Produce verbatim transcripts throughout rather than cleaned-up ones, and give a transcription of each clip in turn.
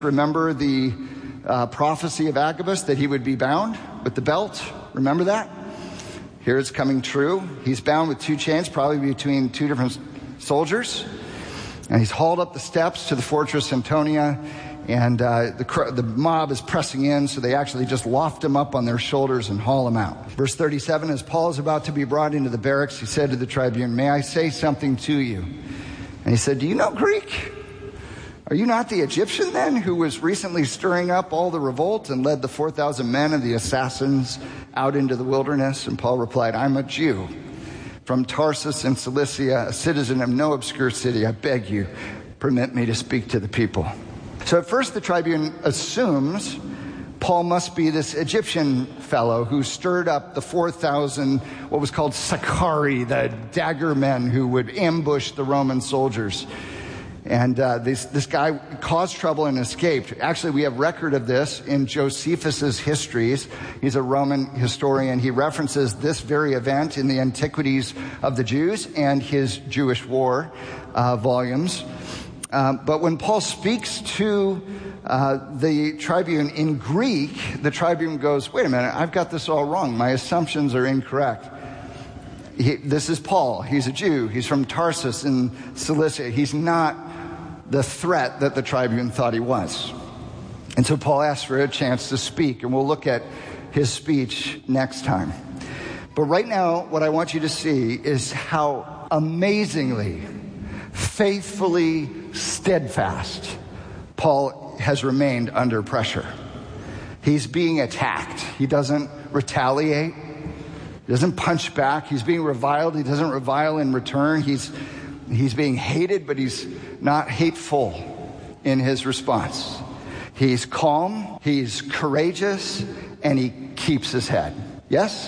Remember the uh, prophecy of Agabus that he would be bound with the belt? Remember that? Here it's coming true. He's bound with two chains, probably between two different soldiers. And he's hauled up the steps to the fortress Antonia. And uh, the, the mob is pressing in, so they actually just loft him up on their shoulders and haul him out. Verse thirty-seven, as Paul is about to be brought into the barracks, he said to the tribune, "May I say something to you?" And he said, "Do you know Greek? Are you not the Egyptian then, who was recently stirring up all the revolt and led the four thousand men of the assassins out into the wilderness?" And Paul replied, "I'm a Jew from Tarsus in Cilicia, a citizen of no obscure city. I beg you, permit me to speak to the people." So at first the tribune assumes Paul must be this Egyptian fellow who stirred up the four thousand, what was called Sicarii, the dagger men who would ambush the Roman soldiers. And uh, this, this guy caused trouble and escaped. Actually, we have record of this in Josephus's histories. He's a Roman historian. He references this very event in the Antiquities of the Jews and his Jewish War uh, volumes. Um, but when Paul speaks to uh, the tribune in Greek, the tribune goes, "Wait a minute, I've got this all wrong. My assumptions are incorrect. He, this is Paul. He's a Jew. He's from Tarsus in Cilicia. He's not the threat that the tribune thought he was." And so Paul asks for a chance to speak, and we'll look at his speech next time. But right now, what I want you to see is how amazingly, faithfully steadfast Paul has remained under pressure. He's being attacked. He doesn't retaliate. He doesn't punch back. He's being reviled. He doesn't revile in return. He's he's being hated, but he's not hateful in his response. He's calm, he's courageous, and he keeps his head. Yes?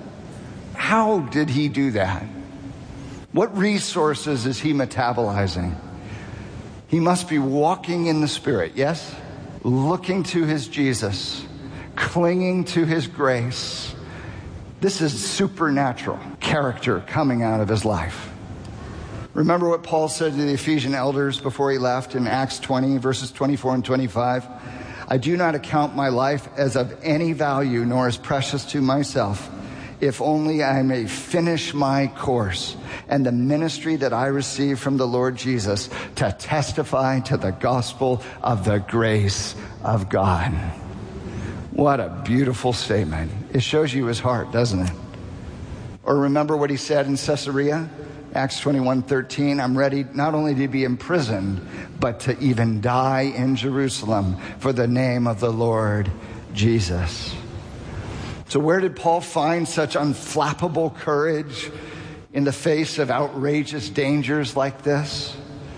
How did he do that? What resources is he metabolizing? He must be walking in the Spirit, yes? Looking to his Jesus, clinging to his grace. This is supernatural character coming out of his life. Remember what Paul said to the Ephesian elders before he left in Acts twenty, verses twenty-four and twenty-five. "I do not account my life as of any value, nor as precious to myself, if only I may finish my course and the ministry that I received from the Lord Jesus to testify to the gospel of the grace of God." What a beautiful statement. It shows you his heart, doesn't it? Or remember what he said in Caesarea? Acts twenty-one thirteen, "I'm ready not only to be imprisoned, but to even die in Jerusalem for the name of the Lord Jesus." So where did Paul find such unflappable courage in the face of outrageous dangers like this?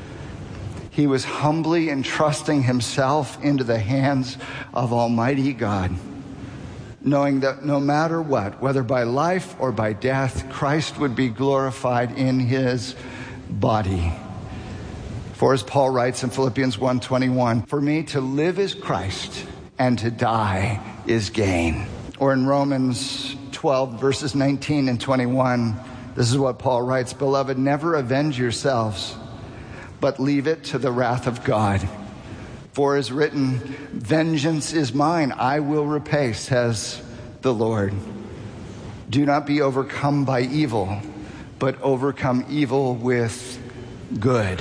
He was humbly entrusting himself into the hands of Almighty God, knowing that no matter what, whether by life or by death, Christ would be glorified in his body. For as Paul writes in Philippians one twenty-one, "For me to live is Christ, and to die is gain." Or in Romans twelve, verses nineteen and twenty-one, this is what Paul writes, "Beloved, never avenge yourselves, but leave it to the wrath of God. For as written, vengeance is mine, I will repay, says the Lord. Do not be overcome by evil, but overcome evil with good."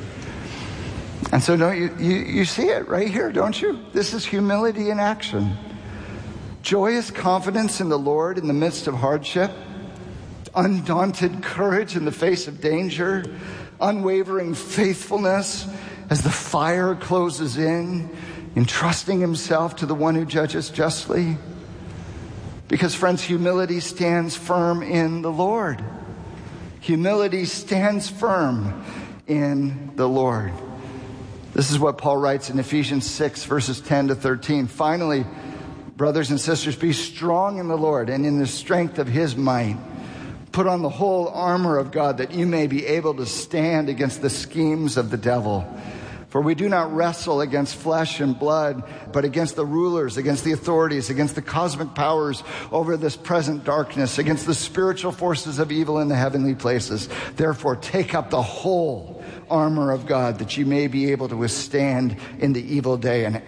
And so don't you, you, you see it right here, don't you? This is humility in action. Joyous confidence in the Lord in the midst of hardship, undaunted courage in the face of danger, unwavering faithfulness as the fire closes in, entrusting himself to the one who judges justly. Because, friends, humility stands firm in the Lord. Humility stands firm in the Lord. This is what Paul writes in Ephesians six, verses ten to thirteen. "Finally, brothers and sisters, be strong in the Lord and in the strength of his might. Put on the whole armor of God that you may be able to stand against the schemes of the devil. For we do not wrestle against flesh and blood, but against the rulers, against the authorities, against the cosmic powers over this present darkness, against the spiritual forces of evil in the heavenly places. Therefore, take up the whole armor of God, that you may be able to withstand in the evil day, and